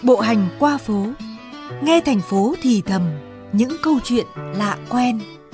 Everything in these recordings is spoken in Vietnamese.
Bộ hành qua phố, nghe thành phố thì thầm những câu chuyện lạ quen.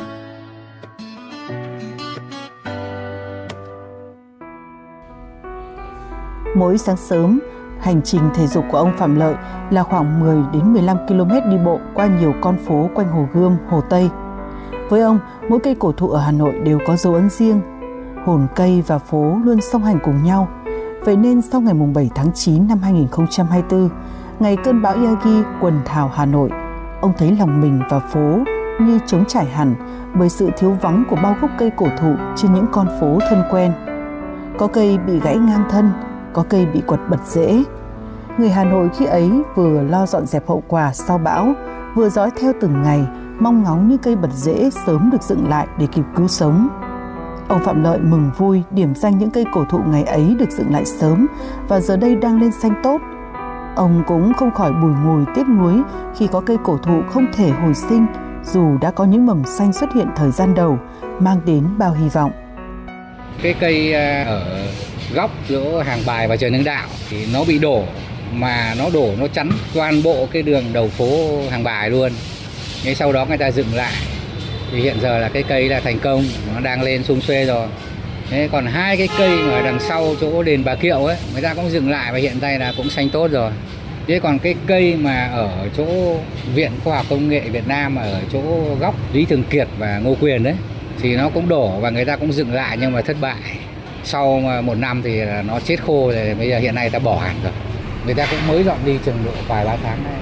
Mỗi sáng sớm, hành trình thể dục của ông Phạm Lợi là khoảng 10 đến 15 km đi bộ qua nhiều con phố quanh Hồ Gươm, Hồ Tây. Với ông, mỗi cây cổ thụ ở Hà Nội đều có dấu ấn riêng. Hồn cây và phố luôn song hành cùng nhau. Vậy nên sau ngày 7 tháng 9 năm 2024, ngày cơn bão Yagi quần thảo Hà Nội, ông thấy lòng mình và phố như trống trải hẳn bởi sự thiếu vắng của bao gốc cây cổ thụ trên những con phố thân quen. Có cây bị gãy ngang thân, có cây bị quật bật rễ. Người Hà Nội khi ấy vừa lo dọn dẹp hậu quả sau bão, vừa dõi theo từng ngày, mong ngóng những cây bật rễ sớm được dựng lại để kịp cứu sống. Ông Phạm Lợi mừng vui điểm danh những cây cổ thụ ngày ấy được dựng lại sớm và giờ đây đang lên xanh tốt. Ông cũng không khỏi bùi ngùi tiếc nuối khi có cây cổ thụ không thể hồi sinh dù đã có những mầm xanh xuất hiện thời gian đầu, mang đến bao hy vọng. Cái cây ở góc giữa Hàng Bài và Trần Hưng Đạo thì nó bị đổ, mà nó đổ nó chắn toàn bộ cái đường đầu phố Hàng Bài luôn. Thế sau đó người ta dựng lại thì hiện giờ là cái cây là thành công, nó đang lên sum xuê rồi. Thế còn hai cái cây mà ở đằng sau chỗ đền Bà Kiệu ấy, người ta cũng dừng lại và hiện tại là cũng xanh tốt rồi. Thế còn cái cây mà ở chỗ Viện Khoa học Công nghệ Việt Nam ở chỗ góc Lý Thường Kiệt và Ngô Quyền đấy thì nó cũng đổ và người ta cũng dừng lại nhưng mà thất bại. Sau một năm thì nó chết khô rồi, bây giờ hiện nay ta bỏ hẳn rồi. Người ta cũng mới dọn đi chừng độ vài ba tháng nay.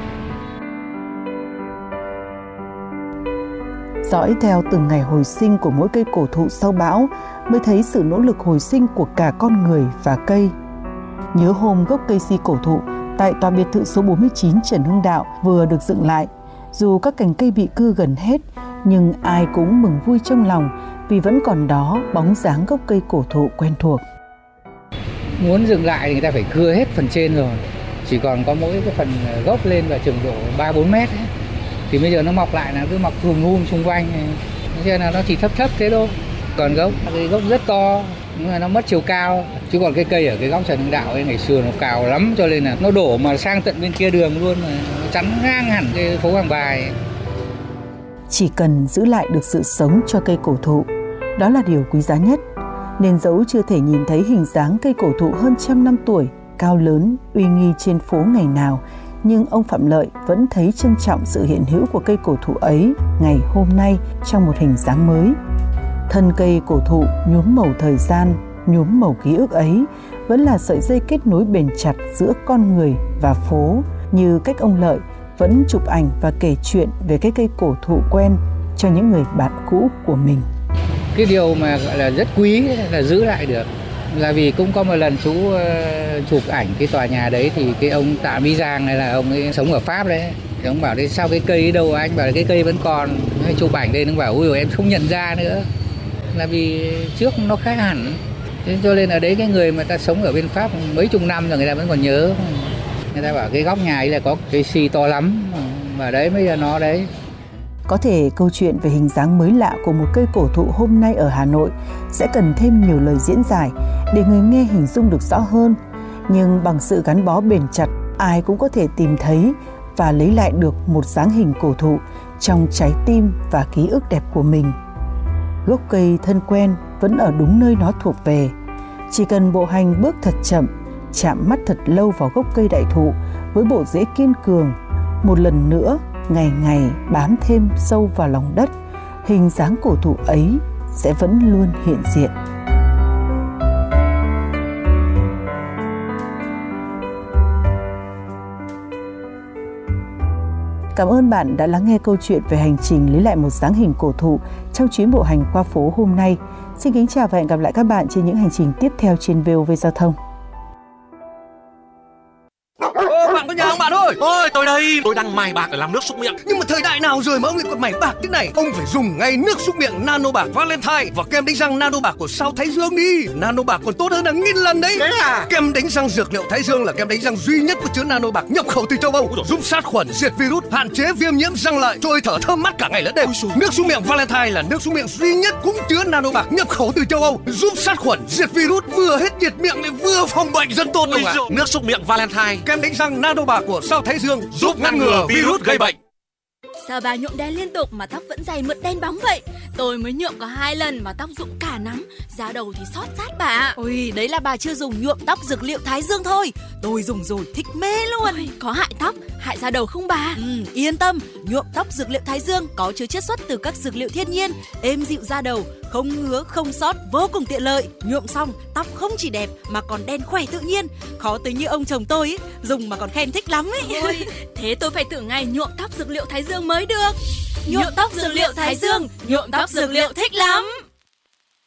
Dõi theo từng ngày hồi sinh của mỗi cây cổ thụ sau bão mới thấy sự nỗ lực hồi sinh của cả con người và cây. Nhớ hôm gốc cây si cổ thụ tại tòa biệt thự số 49 Trần Hưng Đạo vừa được dựng lại, dù các cành cây bị cưa gần hết, nhưng ai cũng mừng vui trong lòng vì vẫn còn đó bóng dáng gốc cây cổ thụ quen thuộc. Muốn dừng lại thì người ta phải cưa hết phần trên rồi, chỉ còn có mỗi cái phần gốc lên và chừng độ 3-4 mét ấy. Thì bây giờ nó mọc lại là cứ mọc hùm xung quanh, cho nên là nó chỉ thấp thế thôi. Còn cái gốc rất to nhưng mà nó mất chiều cao, chứ còn cái cây ở cái góc Trần Hưng Đạo ấy ngày xưa nó cao lắm, cho nên là nó đổ mà sang tận bên kia đường luôn, mà nó chắn ngang hẳn cái phố Hàng Bài. Chỉ cần giữ lại được sự sống cho cây cổ thụ, đó là điều quý giá nhất. Nên dẫu chưa thể nhìn thấy hình dáng cây cổ thụ hơn 100 năm tuổi, cao lớn, uy nghi trên phố ngày nào, nhưng ông Phạm Lợi vẫn thấy trân trọng sự hiện hữu của cây cổ thụ ấy ngày hôm nay trong một hình dáng mới. Thân cây cổ thụ nhuốm màu thời gian, nhuốm màu ký ức ấy vẫn là sợi dây kết nối bền chặt giữa con người và phố, như cách ông Lợi vẫn chụp ảnh và kể chuyện về cái cây cổ thụ quen cho những người bạn cũ của mình. Cái điều mà gọi là rất quý là giữ lại được là vì cũng có một lần chú chụp ảnh cái tòa nhà đấy thì cái ông Tạ Mỹ Giang này là ông ấy sống ở Pháp đấy, thì ông bảo đấy sao cái cây đâu, anh bảo là cái cây vẫn còn, chụp ảnh đây nó bảo ui em không nhận ra nữa, là vì trước nó khác hẳn. Thế cho nên ở đấy cái người mà ta sống ở bên Pháp mấy chục năm rồi người ta vẫn còn nhớ. Người ta bảo cái góc nhà ấy là có cây si to lắm, và đấy bây giờ nó đấy. Có thể câu chuyện về hình dáng mới lạ của một cây cổ thụ hôm nay ở Hà Nội sẽ cần thêm nhiều lời diễn giải để người nghe hình dung được rõ hơn. Nhưng bằng sự gắn bó bền chặt, ai cũng có thể tìm thấy và lấy lại được một dáng hình cổ thụ trong trái tim và ký ức đẹp của mình. Gốc cây thân quen vẫn ở đúng nơi nó thuộc về. Chỉ cần bộ hành bước thật chậm, chạm mắt thật lâu vào gốc cây đại thụ với bộ rễ kiên cường, một lần nữa ngày ngày bám thêm sâu vào lòng đất, hình dáng cổ thụ ấy sẽ vẫn luôn hiện diện. Cảm ơn bạn đã lắng nghe câu chuyện về hành trình lấy lại một dáng hình cổ thụ trong chuyến bộ hành qua phố hôm nay. Xin kính chào và hẹn gặp lại các bạn trên những hành trình tiếp theo trên VOV Giao thông. Bạn có nhà không bạn ơi? Ôi tôi đây, tôi đang mài bạc để làm nước súc miệng. Nhưng mà thời đại nào rồi mà ông lại còn mài bạc thế này? Ông phải dùng ngay nước súc miệng Nano Bạc Valentine và kem đánh răng Nano Bạc của Sao Thái Dương đi. Nano Bạc còn tốt hơn hàng nghìn lần đấy. Thế à? Kem đánh răng dược liệu Thái Dương là kem đánh răng duy nhất có chứa Nano Bạc nhập khẩu từ châu Âu, giúp sát khuẩn, diệt virus, hạn chế viêm nhiễm răng lợi, trôi thở thơm mát cả ngày lẫn đêm. Nước súc miệng Valentine là nước súc miệng duy nhất cũng chứa Nano Bạc nhập khẩu từ châu Âu, giúp sát khuẩn, diệt virus, vừa hết nhiệt miệng lại vừa phòng bệnh, rất tốt. Nước súc miệng Valentine, kem đánh răng Nano nano bạc của sao Thái Dương giúp ngăn ngừa virus gây bệnh. Sao bà nhuộm đen liên tục mà tóc vẫn dày mượt đen bóng vậy? Tôi mới nhuộm có 2 lần mà tóc rụng cả nắm, da đầu thì xót rát bà. Ôi, đấy là bà chưa dùng nhuộm tóc dược liệu Thái Dương thôi. Tôi dùng rồi thích mê luôn. Ôi, có hại tóc, hại da đầu không bà? Yên tâm, nhuộm tóc dược liệu Thái Dương có chứa chiết xuất từ các dược liệu thiên nhiên, êm dịu da đầu, không ngứa, không xót, vô cùng tiện lợi. Nhuộm xong, tóc không chỉ đẹp mà còn đen khỏe tự nhiên. Khó tính như ông chồng tôi ấy, dùng mà còn khen thích lắm ấy. Ôi, thế tôi phải thử ngay nhuộm tóc dược liệu Thái Dương mới được. Nhuộm tóc dược liệu Thái Dương, nhuộm tóc dược liệu thích lắm.